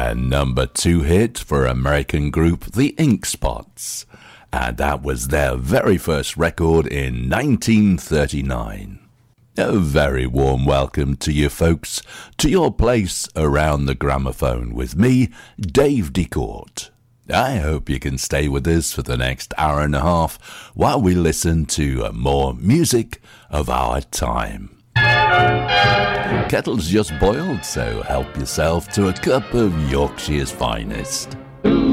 and number 2 hit for American group The Ink Spots, and that was their very first record in 1939. A very warm welcome to you folks, to your place around the gramophone with me, Dave DeCourt. I hope you can stay with us for the next hour and a half while we listen to more music of our time. Kettle's just boiled, so help yourself to a cup of Yorkshire's finest.